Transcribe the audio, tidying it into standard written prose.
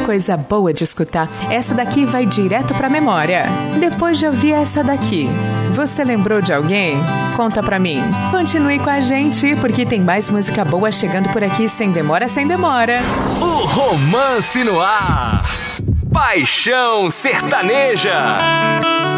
coisa boa de escutar. Essa daqui vai direto pra memória. Depois de ouvir essa daqui, você lembrou de alguém? Conta pra mim. Continue com a gente, porque tem mais música boa chegando por aqui sem demora, sem demora. O Romance no Ar. Paixão Sertaneja.